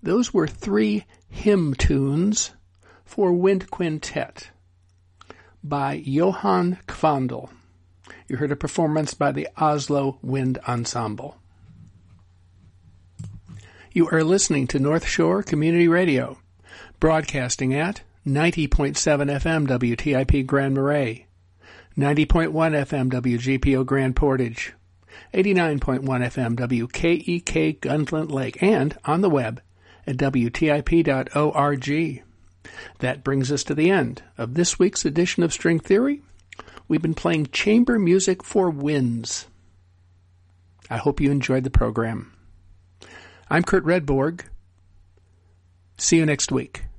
Those were 3 hymn tunes for Wind Quintet by Johan Kvandl. You heard a performance by the Oslo Wind Ensemble. You are listening to North Shore Community Radio, broadcasting at 90.7 FM WTIP Grand Marais, 90.1 FM WGPO Grand Portage, 89.1 FM WKEK Gunflint Lake, and on the web at WTIP.org. That brings us to the end of this week's edition of String Theory. We've been playing chamber music for winds. I hope you enjoyed the program. I'm Kurt Redborg. See you next week.